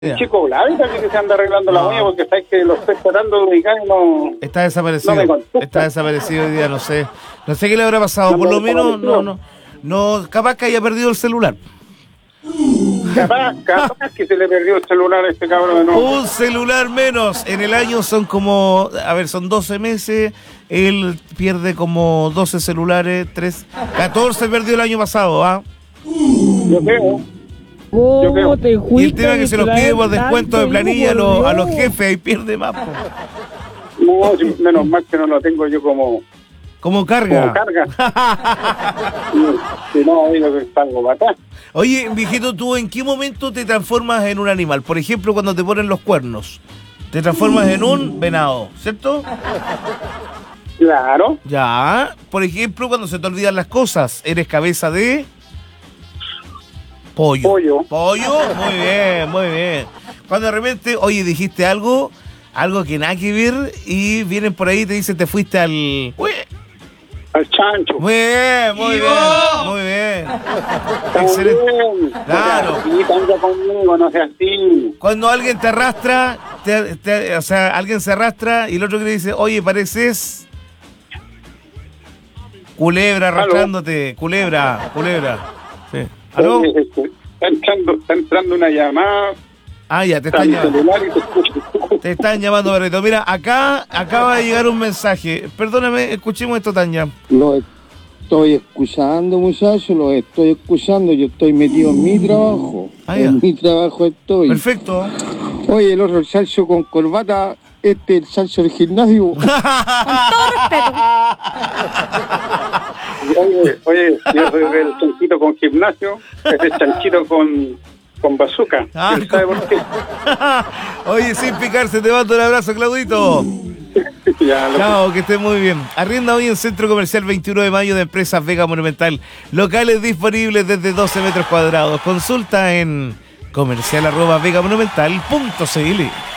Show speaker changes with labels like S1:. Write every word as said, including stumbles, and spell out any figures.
S1: Ya.
S2: Chico Vladi parece que se anda arreglando la
S1: No.
S2: uña porque sabes que lo estoy tratando de ubicar y no...
S1: Está desaparecido.
S2: No me contesta.
S1: Está desaparecido hoy día, no sé. No sé qué le habrá pasado.
S2: No
S1: Por
S2: me
S1: lo menos,
S2: desapareció.
S1: no, no. No, capaz que haya perdido el celular.
S2: Capaz, capaz que se le perdió el celular a este cabrón de nuevo.
S1: Un celular menos. En el año son como, a ver, son doce meses. Él pierde como doce celulares, tres, catorce perdió el año pasado, ¿ah?
S2: Yo creo. Yo creo.
S3: te
S1: Y el tema es que se los pide por descuento de planilla a los, a los jefes, ahí pierde más, po.
S2: No, si- menos mal que no lo tengo yo como,
S1: Como carga.
S2: como carga. Si no, digo que salgo para atrás.
S1: Oye, viejito, ¿tú en qué momento te transformas en un animal? Por ejemplo, cuando te ponen los cuernos. Te transformas en un venado, ¿cierto?
S2: Claro.
S1: Ya. Por ejemplo, cuando se te olvidan las cosas, eres cabeza de... Pollo.
S2: Pollo.
S1: Pollo, muy bien, muy bien. Cuando de repente, oye, dijiste algo, algo que nada que ver, y vienen por ahí y te dicen, te fuiste al... Uy.
S2: Al chancho.
S1: Muy bien, muy bien, muy bien. Excelente.
S2: También.
S1: Claro.
S2: No seas así, cambia conmigo, no seas así.
S1: Cuando alguien te arrastra, te- te- o sea, alguien se arrastra y el otro que le dice, oye, pareces culebra arrastrándote, culebra, culebra. Sí. ¿Aló?
S2: Oye, este, Está entrando, está entrando una llamada.
S1: Ah, ya, te
S2: Está
S1: están
S2: mi
S1: llamando.
S2: celular y te escucho.
S1: Te están llamando, Barreto. Mira, acá acaba de llegar un mensaje. Perdóname, escuchemos esto, Tanya.
S4: Lo estoy escuchando, muchachos, lo estoy escuchando. Yo estoy metido en mi trabajo.
S1: Ah, ya.
S4: En mi trabajo estoy.
S1: Perfecto.
S4: Oye, el otro, el salso con corbata, este el salso del gimnasio.
S2: Oye, oye, yo soy del chanchito con gimnasio, es el chanchito con, con bazooka.
S1: Ah,
S2: ¿Quién sabe por qué?
S1: Oye, sin picarse, te mando un abrazo, Claudito.
S2: Ya, lo-
S1: Chao, que estés muy bien. Arrienda hoy en Centro Comercial veintiuno de mayo de Empresas Vega Monumental. Locales disponibles desde doce metros cuadrados. Consulta en comercial arroba vegamonumental punto cl.